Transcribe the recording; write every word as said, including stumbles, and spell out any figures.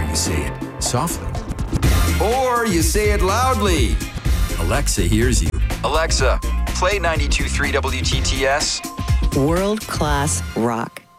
You say it softly. Or you say it loudly. Alexa hears you. Alexa, play ninety-two point three W T T S. World-class rock.